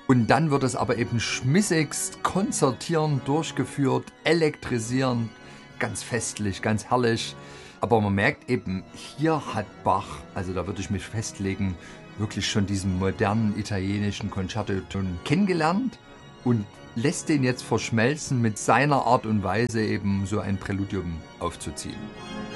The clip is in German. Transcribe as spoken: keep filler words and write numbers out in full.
Und dann wird es aber eben schmissigst konzertierend durchgeführt, elektrisierend, ganz festlich, ganz herrlich. Aber man merkt eben, hier hat Bach, also da würde ich mich festlegen, wirklich schon diesen modernen italienischen Concerto-Ton kennengelernt und lässt den jetzt verschmelzen mit seiner Art und Weise eben so ein Präludium aufzuziehen.